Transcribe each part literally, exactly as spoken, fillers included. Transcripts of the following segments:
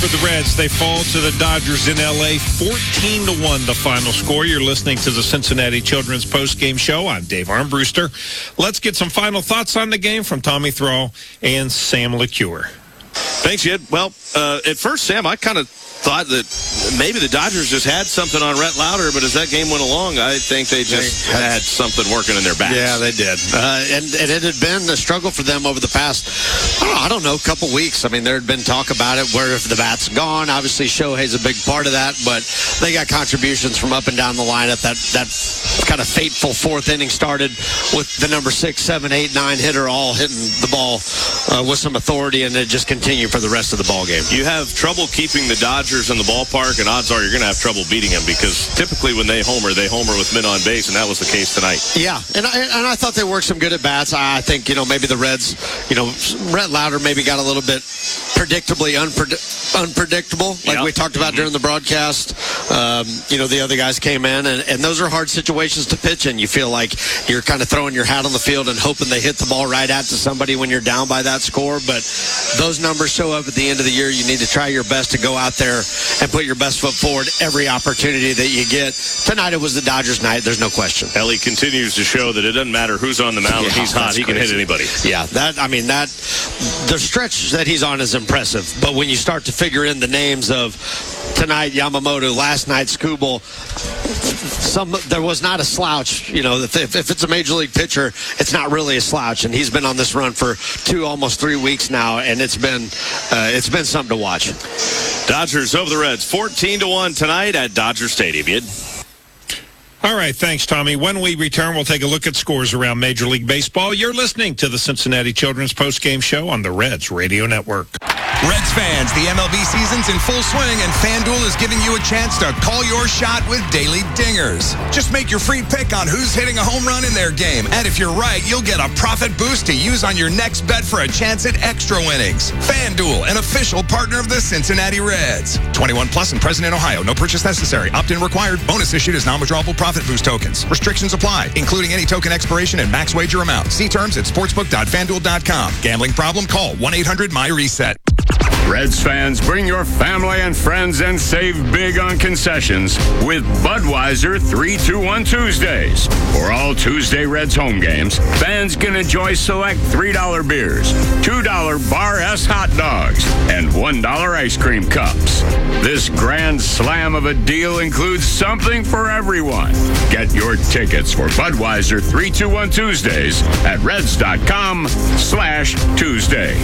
for the Reds. They fall to the Dodgers in L A, fourteen to one, the final score. You're listening to the Cincinnati Children's Post-Game Show. I'm Dave Armbruster. Let's get some final thoughts on the game from Tommy Thrall and Sam LeCure. Thanks, Ed. Well, uh, at first, Sam, I kind of thought that maybe the Dodgers just had something on Rhett Lauder, but as that game went along, I think they just they had, had something working in their backs. Yeah, they did. Uh, and, and it had been a struggle for them over the past, I don't know, I don't know, couple weeks. I mean, there had been talk about it where if the bat's gone, obviously Shohei's a big part of that, but they got contributions from up and down the lineup. That, that kind of fateful fourth inning started with the number six, seven, eight, nine hitter all hitting the ball uh, with some authority, and it just continued for the rest of the ball game. You have trouble keeping the Dodgers in the ballpark, and odds are you're going to have trouble beating them, because typically when they homer, they homer with men on base, and that was the case tonight. Yeah, and I, and I thought they worked some good at bats. I think, you know, maybe the Reds, you know, Rhett Lauder maybe got a little bit predictably unpred- unpredictable, like yep. we talked about mm-hmm. during the broadcast. Um, you know, the other guys came in, and, and those are hard situations to pitch in. You feel like you're kind of throwing your hat on the field and hoping they hit the ball right out to somebody when you're down by that score, but those numbers show up at the end of the year. You need to try your best to go out there and put your best foot forward every opportunity that you get. Tonight it was the Dodgers' night. There's no question. Ellie continues to show that it doesn't matter who's on the mound. Yeah, if he's hot, he crazy. can hit anybody. Yeah, that I mean, that the stretch that he's on is impressive. But when you start to figure in the names of tonight, Yamamoto, last night, Skubal, some there was not a slouch. You know, if, if it's a major league pitcher, it's not really a slouch. And he's been on this run for two, almost three weeks now, and it's been uh, it's been something to watch. Dodgers over the Reds, fourteen to one tonight at Dodger Stadium. You'd... All right, thanks, Tommy. When we return, we'll take a look at scores around Major League Baseball. You're listening to the Cincinnati Children's Post-Game Show on the Reds Radio Network. Reds fans, the M L B season's in full swing, and FanDuel is giving you a chance to call your shot with daily dingers. Just make your free pick on who's hitting a home run in their game, and if you're right, you'll get a profit boost to use on your next bet for a chance at extra winnings. FanDuel, an official partner of the Cincinnati Reds. twenty-one plus and present in Ohio. No purchase necessary. Opt-in required. Bonus issued as non-withdrawable profit boost tokens. Restrictions apply, including any token expiration and max wager amount. See terms at sportsbook dot fan duel dot com. Gambling problem? Call one eight hundred my reset. Reds fans, bring your family and friends and save big on concessions with Budweiser three two one Tuesdays. For all Tuesday Reds home games, fans can enjoy select three dollar beers, two dollar Bar S hot dogs, and one dollar ice cream cups. This grand slam of a deal includes something for everyone. Get your tickets for Budweiser three two one Tuesdays at reds dot com slash Tuesday.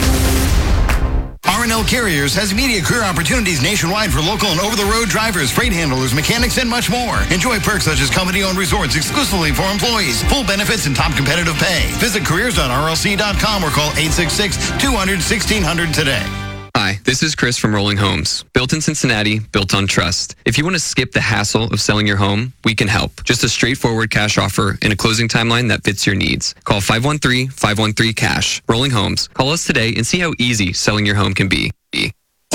R and L Carriers has immediate career opportunities nationwide for local and over-the-road drivers, freight handlers, mechanics, and much more. Enjoy perks such as company-owned resorts exclusively for employees, full benefits, and top competitive pay. Visit careers dot r l c dot com or call eight six six, two hundred, sixteen hundred today. Hi, this is Chris from Rolling Homes. Built in Cincinnati, built on trust. If you want to skip the hassle of selling your home, we can help. Just a straightforward cash offer and a closing timeline that fits your needs. Call five one three, five one three, C A S H. Rolling Homes. Call us today and see how easy selling your home can be.